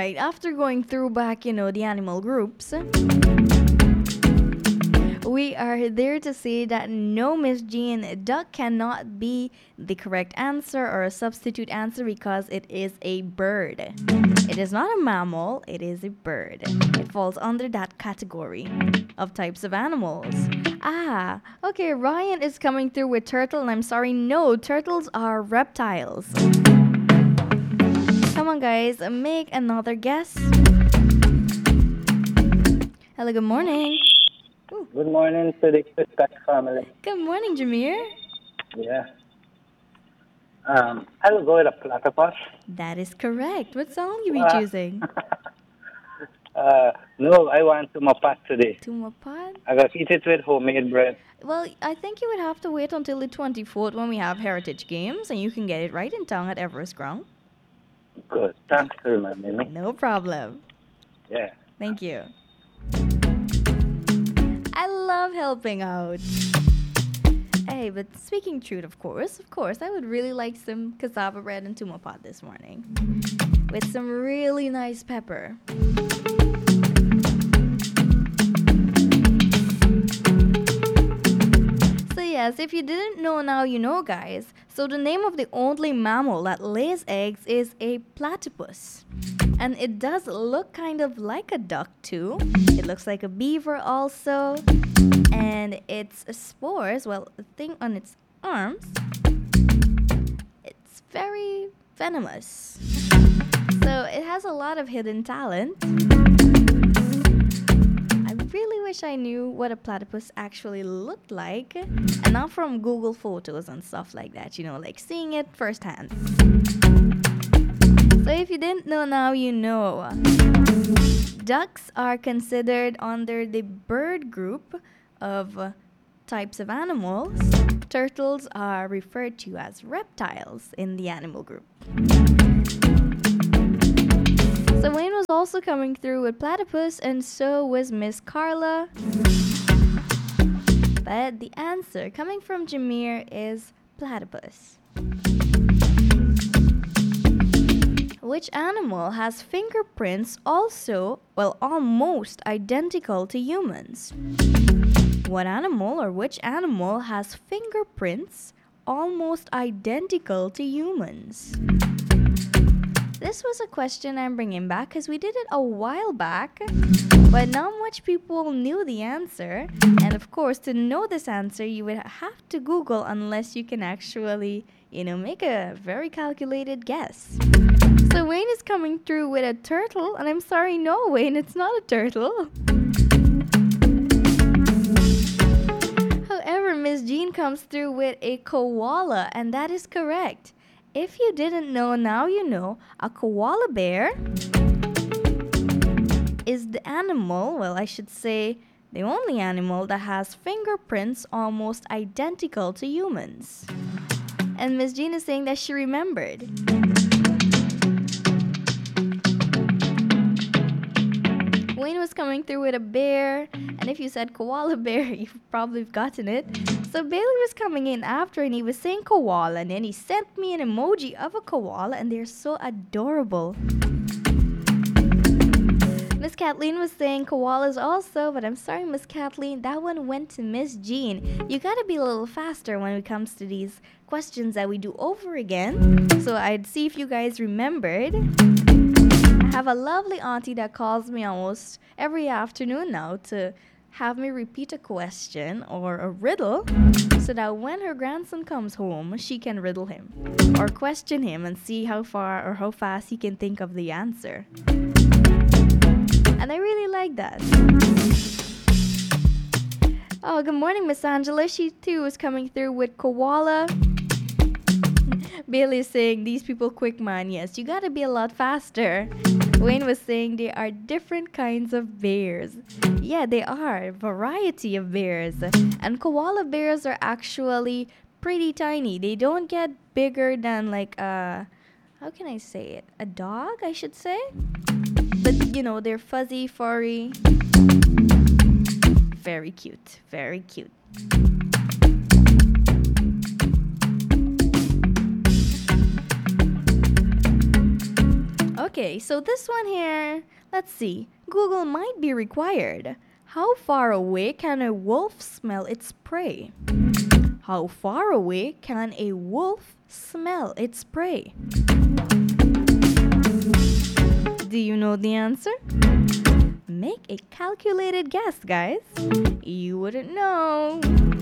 right, after going through back, the animal groups, we are there to say that no, Miss Jean, duck cannot be the correct answer or a substitute answer because it is a bird. It is not a mammal, it is a bird. It falls under that category of types of animals. Okay, Ryan is coming through with turtle, and I'm sorry, no, turtles are reptiles. Come on, guys, make another guess. Hello, good morning. Good morning to the Pet family. Good morning, Jameer. Yeah. I will go with a platypus. That is correct. What song you be choosing? No, I want tumapat today. Tumapat? I got eat it with homemade bread. Well, I think you would have to wait until the 24th when we have Heritage Games, and you can get it right in town at Everest Ground. Good. Thanks for reminding me. No problem. Yeah. Thank you. I love helping out. Hey, but speaking truth, of course, I would really like some cassava bread and tumapat this morning. With some really nice pepper. So yes, if you didn't know, now you know, guys. So the name of the only mammal that lays eggs is a platypus. And it does look kind of like a duck too. It looks like a beaver also. And its spores, well, the thing on its arms, it's very venomous. So it has a lot of hidden talent. I really wish I knew what a platypus actually looked like. And not from Google Photos and stuff like that, like seeing it firsthand. So if you didn't know, now you know. Ducks are considered under the bird group of types of animals. Turtles are referred to as reptiles in the animal group. So Wayne was also coming through with platypus, and so was Miss Carla. But the answer coming from Jameer is platypus. Which animal has fingerprints almost identical to humans? What animal or which animal has fingerprints almost identical to humans? This was a question I'm bringing back because we did it a while back, but not much people knew the answer. And of course, to know this answer, you would have to Google unless you can actually, make a very calculated guess. So Wayne is coming through with a turtle, and I'm sorry, no, Wayne, it's not a turtle. However, Miss Jean comes through with a koala, and that is correct. If you didn't know, now you know. A koala bear is the animal, the only animal that has fingerprints almost identical to humans. And Miss Jean is saying that she remembered. Wayne was coming through with a bear, and if you said koala bear, you've probably gotten it. So Bailey was coming in after, and he was saying koala, and then he sent me an emoji of a koala, and they're so adorable. Miss Kathleen was saying koalas also, but I'm sorry, Miss Kathleen, that one went to Miss Jean. You gotta be a little faster when it comes to these questions that we do over again. So I'd see if you guys remembered. I have a lovely auntie that calls me almost every afternoon now to have me repeat a question or a riddle so that when her grandson comes home, she can riddle him or question him and see how far or how fast he can think of the answer. And I really like that. Oh, good morning, Miss Angela. She too is coming through with koala. Bailey is saying, these people quick, man. Yes, you gotta be a lot faster. Wayne was saying they are different kinds of bears. Yeah, they are. A variety of bears. And koala bears are actually pretty tiny. They don't get bigger than how can I say it? A dog, I should say. But, they're fuzzy, furry. Very cute. Very cute. Okay, so this one here, let's see. Google might be required. How far away can a wolf smell its prey? How far away can a wolf smell its prey? Do you know the answer? Make a calculated guess, guys. You wouldn't know.